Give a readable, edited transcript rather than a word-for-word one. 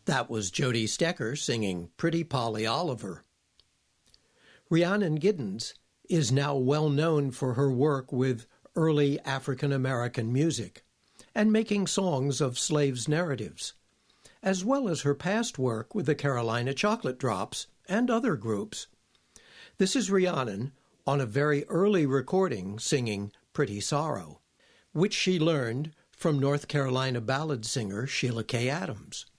That was Jody Stecker singing Pretty Polly Oliver. Rhiannon Giddens is now well known for her work with early African American music and making songs of slaves' narratives, as well as her past work with the Carolina Chocolate Drops and other groups. This is Rhiannon on a very early recording singing Pretty Sorrow, which she learned from North Carolina ballad singer Sheila K. Adams.